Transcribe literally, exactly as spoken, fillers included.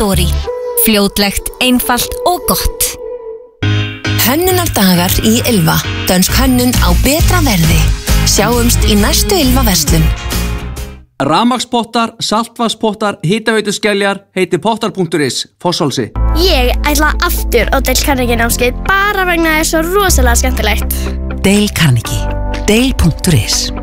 Story. Fljótlegt, einfalt og gott. Hönnunardagar í Ylva. Dönsk hönnun á betra verði. Sjáumst í næstu Ylva verslun. Rafmagnspottar, saltvatnspottar, hitaveituskeljar, heiti pottar punktur is, Fossholsi. Ég ætla aftur á Dale Carnegie námskeið bara vegna það er svo rosalega skemmtilegt. Dale Carnegie. Dale punktur is